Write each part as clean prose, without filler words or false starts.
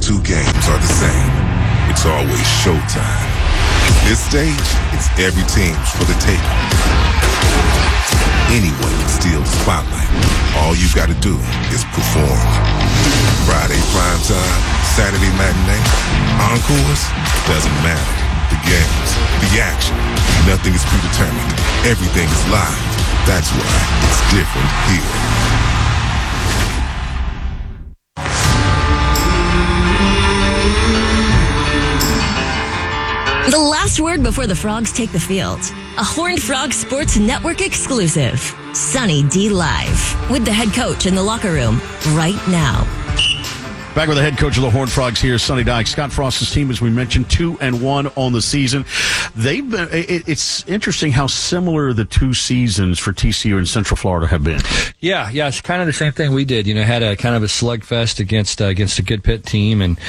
two games are the same. It's always showtime. This stage, it's every team's for the taking. Anyone can steal the spotlight. All you gotta do is perform. Friday primetime, Saturday matinee, encores, doesn't matter. The games, the action, nothing is predetermined. Everything is live. That's why it's different here. The last word before the Frogs take the field. A Horned Frog Sports Network exclusive. Sunny D Live. With the head coach in the locker room right now. Back with the head coach of the Horned Frogs here, Sonny Dykes. Scott Frost's team, as we mentioned, 2-1 on the season. They've been. It's interesting how similar the two seasons for TCU and Central Florida have been. Yeah, it's kind of the same thing we did. Had a kind of a slugfest against a good Pitt team, and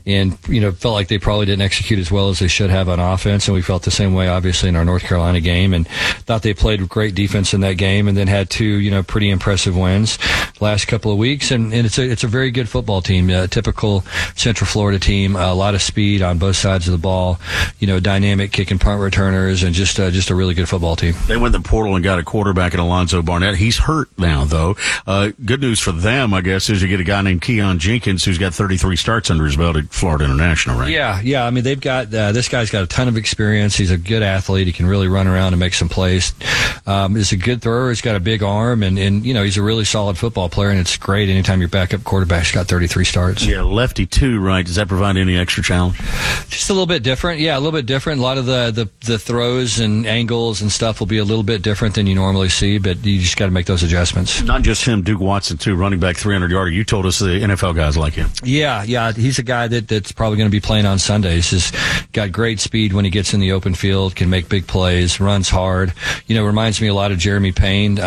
felt like they probably didn't execute as well as they should have on offense, and we felt the same way, obviously, in our North Carolina game, and thought they played great defense in that game, and then had two pretty impressive wins last couple of weeks, and it's a very good football team. Typical Central Florida team, a lot of speed on both sides of the ball, dynamic kick and punt returners, and just a really good football team. They went to the portal and got a quarterback in Alonzo Barnett. He's hurt now, though. Good news for them, I guess, is you get a guy named Keon Jenkins who's got 33 starts under his belt at Florida International, right? Yeah. I mean, they've got this guy's got a ton of experience. He's a good athlete. He can really run around and make some plays. He's a good thrower. He's got a big arm, and he's a really solid football player, and it's great anytime your backup quarterback's got 33 starts. Yeah, lefty too, right? Does that provide any extra challenge? Just a little bit different. Yeah, a little bit different. A lot of the throws and angles and stuff will be a little bit different than you normally see, but you just got to make those adjustments. Not just him, Duke Watson too, running back 300-yarder. You told us the NFL guys like him. Yeah. He's a guy that's probably going to be playing on Sundays. He's got great speed when he gets in the open field, can make big plays, runs hard. Reminds me a lot of Jeremy Payne.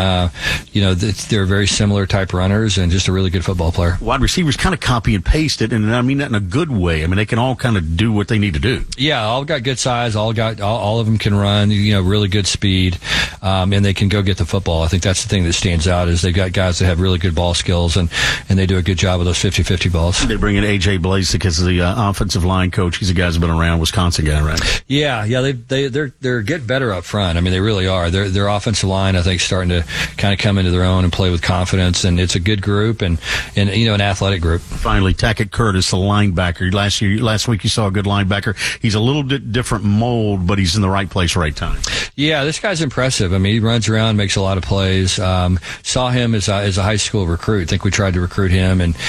They're very similar type runners and just a really good football player. Wide receivers kind of copy and paste it, and I mean that in a good way. I mean, they can all kind of do what they need to do. Yeah, all got good size. All of them can run. Really good speed, and they can go get the football. I think that's the thing that stands out is they've got guys that have really good ball skills, and they do a good job of those 50-50 balls. They bring in A.J. Blaze because of the offensive line coach. He's a guy who's been around, Wisconsin guy, right? Yeah. They're getting better up front. I mean, they really are. Their offensive line, I think, starting to kind of come into their own and play with confidence, and it's a good group and an athletic group. Finally, Tackett Curtis, the linebacker. Last week you saw a good linebacker. He's a little bit different mold, but he's in the right place, right time. Yeah, this guy's impressive. I mean, he runs around, makes a lot of plays. Saw him as a high school recruit. I think we tried to recruit him, and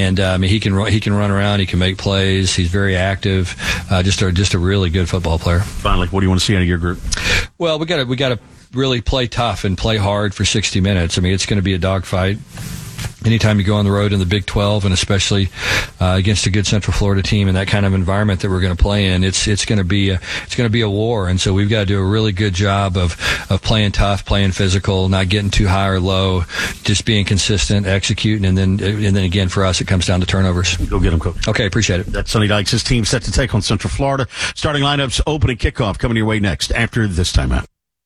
he can run around. He can make plays. He's very active. Just a really good football player. Finally, what do you want to see out of your group? Well, we got to really play tough and play hard for 60 minutes. I mean, it's going to be a dogfight. Anytime you go on the road in the Big 12, and especially against a good Central Florida team in that kind of environment that we're going to play in, it's going to be a war. And so we've got to do a really good job of playing tough, playing physical, not getting too high or low, just being consistent, executing, and then again for us it comes down to turnovers. Go get them, coach. Okay, appreciate it. That's Sonny Dykes. His team set to take on Central Florida. Starting lineups, opening kickoff coming your way next after this timeout.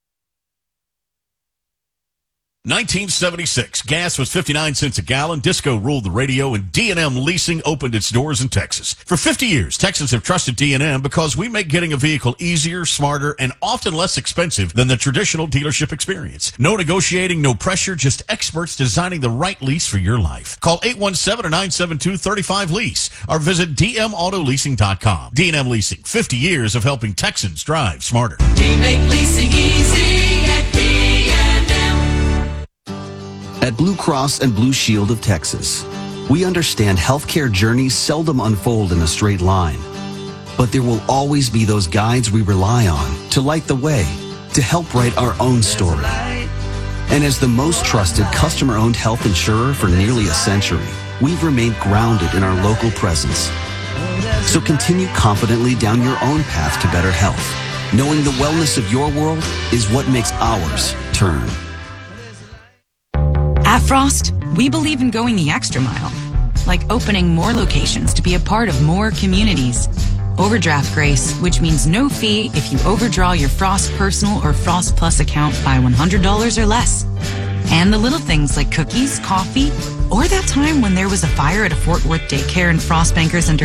1976, gas was 59 cents a gallon, disco ruled the radio, and D&M Leasing opened its doors in Texas. For 50 years, Texans have trusted D&M because we make getting a vehicle easier, smarter, and often less expensive than the traditional dealership experience. No negotiating, no pressure, just experts designing the right lease for your life. Call 817-972-35-LEASE or visit dmautoleasing.com. D&M Leasing, 50 years of helping Texans drive smarter. We make leasing easy at D&M. At Blue Cross and Blue Shield of Texas, we understand healthcare journeys seldom unfold in a straight line. But there will always be those guides we rely on to light the way, to help write our own story. And as the most trusted customer-owned health insurer for nearly a century, we've remained grounded in our local presence. So continue confidently down your own path to better health, knowing the wellness of your world is what makes ours turn. At Frost, we believe in going the extra mile, like opening more locations to be a part of more communities. Overdraft grace, which means no fee if you overdraw your Frost Personal or Frost Plus account by $100 or less. And the little things like cookies, coffee, or that time when there was a fire at a Fort Worth daycare and Frost Bankers